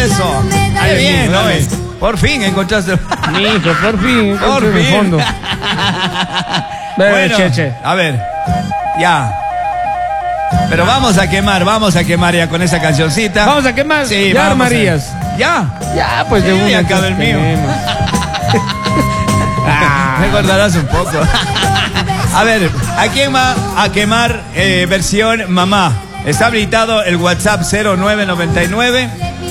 eso. Ahí bien, ¿no? Por fin encontraste. Mi hijo, por fin. Por fin. El fondo. Bueno, Cheche. a ver, ya. Pero vamos a quemar ya con esa cancioncita. Vamos a quemar. Sí, ya vamos armarías. ¿Ya? Ya, pues Sí, de una. ya acaba el mío. Me guardarás un poco. A ver, ¿a quién va a quemar versión mamá? Está habilitado el WhatsApp 0999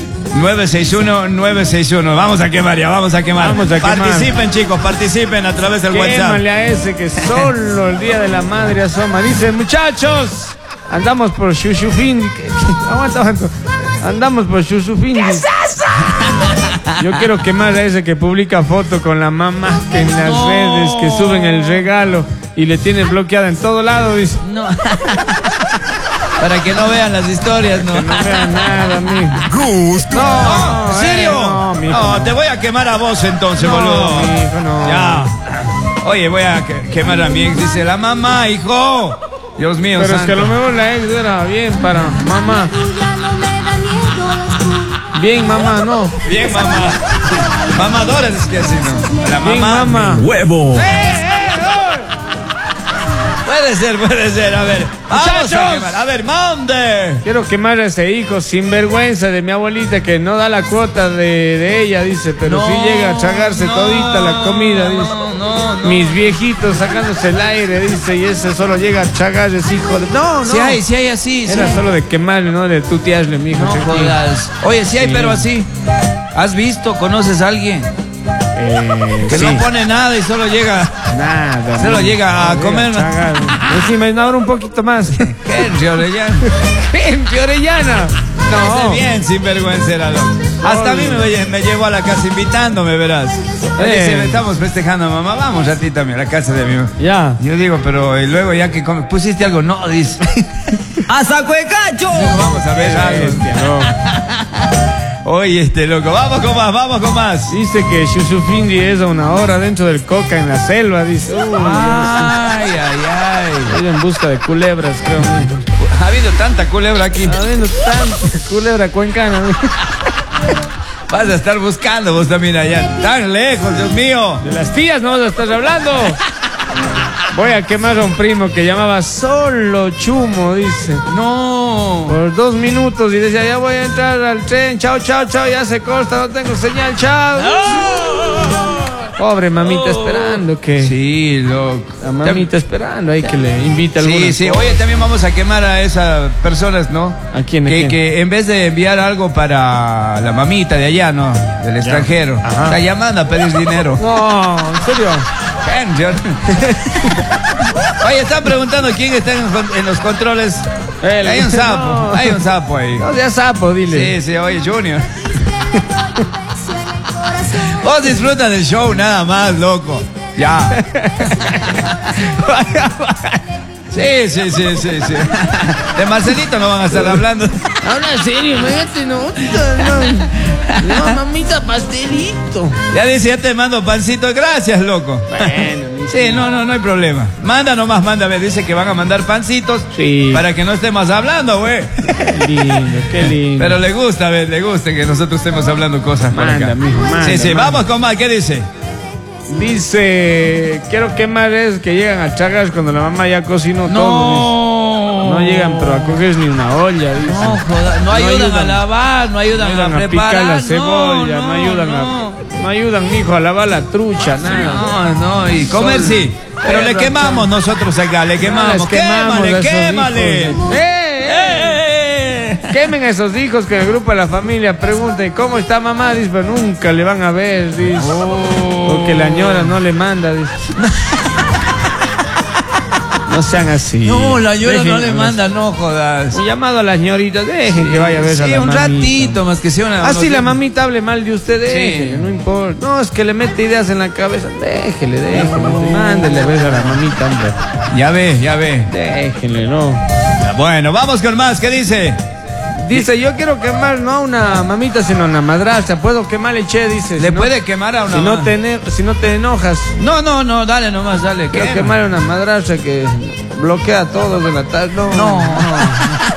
961-961. Vamos a quemar ya, vamos a quemar. Participen, chicos, participen a través del WhatsApp. Quémale a ese que solo el día de la madre asoma. Dice, muchachos, andamos por Chuchufindi. Aguanta. Andamos por Chuchufindi. ¿Qué es eso? Yo quiero quemar a ese que publica foto con la mamá que en las redes, que suben el regalo y le tienen bloqueada en todo lado, dice. No. Para que no vean las historias, ¿no? Que no vean nada, mijo. No, ¿en serio? No, mijo, no, te voy a quemar a vos entonces, boludo. Mijo, no. Ya. Oye, voy a quemar a mi ex, dice la mamá, hijo. Dios mío, pero santo. es que a lo mejor la ex era bien para mamá. Bien, mamá, no. Bien, mamá. Mamadora es que así, ¿no? La mamá. Bien, mamá. Huevo. Puede ser, a ver. Vamos Muchachos. a quemar. A ver, mande. Quiero quemar a ese hijo sinvergüenza de mi abuelita que no da la cuota de ella, dice, pero sí llega a tragarse todita la comida, dice. No. Mis viejitos sacándose el aire, dice, y ese solo llega a tragar ese hijo de... No. Si hay así. Era solo de quemarle, no de tutearle, mijo. No jodas. Oye, sí hay, pero así. ¿Has visto? ¿Conoces a alguien? Que sí. no pone nada y solo llega. Nada. Solo llega a comer. Encima, ahora un poquito más. Henry Orellana. Henry Orellana. No. Bien, sinvergüenza era loco. Hasta a mí me llevó a la casa invitándome, verás. Dice, estamos festejando a mamá, vamos a ti también a la casa de mi mamá. Ya. Yo digo, pero y luego ya que pusiste algo, no, dice. ¡Hasta cuecacho! Vamos a ver algo. Oye, loco, vamos con más. Dice que Chuchufindi es a una hora dentro del coca en la selva, dice. Ay. Ir en busca de culebras, creo. Ha habido tanta culebra aquí. Ha habido tanta culebra cuencana. Vas a estar buscando vos también allá. Tan lejos, Dios mío. De las tías no vas a estar hablando. Voy a quemar a un primo que llamaba Solo Chumo, dice. No. Por 2 minutos y decía, ya voy a entrar al tren, chao, ya se corta, no tengo señal, chao. Pobre mamita esperando que... Sí, loco. La mamita esperando, hay que le invite a alguna Sí. cosa. Oye, también vamos a quemar a esas personas, ¿no? ¿A quién? Que en vez de enviar algo para la mamita de allá, ¿no? Del extranjero. Ajá. Está llamando a pedir dinero. No, ¿en serio? Oye, están preguntando quién está en los controles. Hay un sapo, no. hay un sapo ahí. No seas sapo, dile. Sí, oye, Junior. Vos disfrutas del show nada más, loco. Ya. Sí. De Marcelito no van a estar hablando. Habla en serio, imagínate, no, mamita, pastelito. Ya dice, ya te mando pancito. Gracias, loco. Bueno, sí, no hay problema. Manda nomás, manda. Dice que van a mandar pancitos. Sí. Para que no estemos hablando, güey. Qué lindo. Pero le gusta que nosotros estemos hablando cosas por acá. Manda, mijo, manda, Sí, manda. vamos con más. ¿Qué dice? Dice, quiero quemar es que llegan a chagas cuando la mamá ya cocinó todo. No llegan, pero a coger ni una olla, dice. No, joda, no ayudan a lavar, no ayudan a preparar. Picar la cebolla, no ayudan, mijo, a lavar la trucha, nada. No, y comer sí. Pero le quemamos nosotros acá, le quemamos. Quémale. Quemen a esos hijos que el grupo de la familia pregunten ¿cómo está mamá? Dice, pero nunca le van a ver, dice. Porque la ñora no le manda, dice. No sean así. No, la ñora no le manda, no jodas. Un llamado a las ñoritas, dejen que vaya a ver a la un mamita. ratito, más que sea una... Así la mamita hable mal de usted, déjele, no importa. No, es que le mete ideas en la cabeza, déjele, mándele a ver a la mamita, hombre. Ya ve. Déjenle, no. Bueno, vamos con más, ¿qué dice? Dice, yo quiero quemar no a una mamita, sino a una madrastra. Puedo quemarle, che, dice. ¿Le puede quemar a una si no te enojas. No, dale nomás, dale. Quiero quemar a una madrastra que bloquea a todos de la tarde. No.